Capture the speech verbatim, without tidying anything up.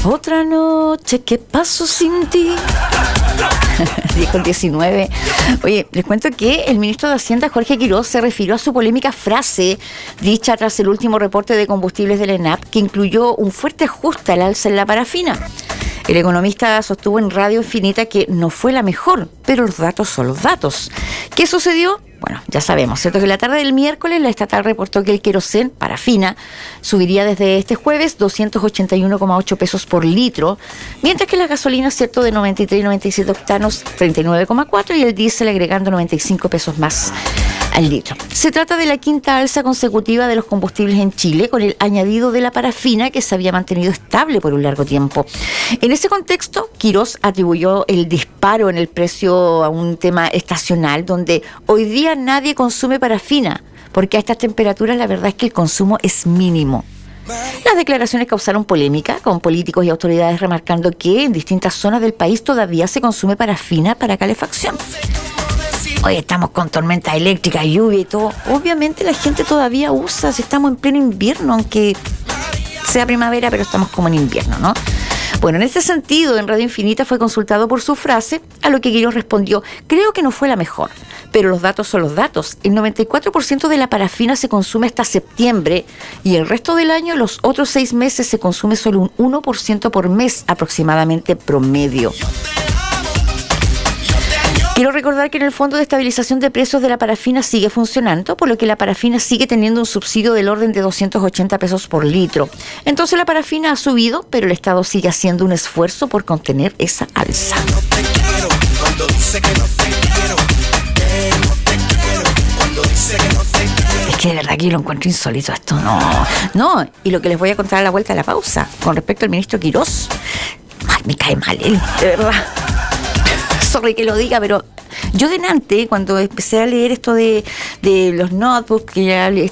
Otra noche que paso sin ti. diez con diecinueve. Oye, les cuento que el ministro de Hacienda, Jorge Quirós, se refirió a su polémica frase dicha tras el último reporte de combustibles del ENAP, que incluyó un fuerte ajuste al alza en la parafina. El economista sostuvo en Radio Infinita que no fue la mejor, pero los datos son los datos. ¿Qué sucedió? Bueno, ya sabemos, ¿cierto? Que en la tarde del miércoles la estatal reportó que el querosén, parafina, subiría desde este jueves doscientos ochenta y uno coma ocho pesos por litro, mientras que la gasolina, ¿cierto?, de noventa y tres y noventa y siete octanos, treinta y nueve coma cuatro, y el diésel agregando noventa y cinco pesos más al litro. Se trata de la quinta alza consecutiva de los combustibles en Chile, con el añadido de la parafina, que se había mantenido estable por un largo tiempo. En ese contexto, Quirós atribuyó el disparo en el precio a un tema estacional, donde hoy día nadie consume parafina, porque a estas temperaturas la verdad es que el consumo es mínimo. Las declaraciones causaron polémica, con políticos y autoridades remarcando que en distintas zonas del país todavía se consume parafina para calefacción. Hoy estamos con tormentas eléctricas, lluvia y todo. Obviamente la gente todavía usa, si estamos en pleno invierno, aunque sea primavera, pero estamos como en invierno, ¿no? Bueno, en ese sentido, en Radio Infinita fue consultado por su frase, a lo que Quirós respondió: creo que no fue la mejor, pero los datos son los datos. El noventa y cuatro por ciento de la parafina se consume hasta septiembre y el resto del año, los otros seis meses, se consume solo un uno por ciento por mes aproximadamente promedio. Quiero recordar que en el Fondo de Estabilización de Precios de la Parafina sigue funcionando, por lo que la parafina sigue teniendo un subsidio del orden de doscientos ochenta pesos por litro. Entonces la parafina ha subido, pero el Estado sigue haciendo un esfuerzo por contener esa alza. Es que de verdad que yo lo encuentro insólito esto. No, no. Y lo que les voy a contar a la vuelta de la pausa, con respecto al ministro Quirós, ay, me cae mal él, de verdad. Sorry que lo diga, pero yo delante, cuando empecé a leer esto de, de los notebooks, que ya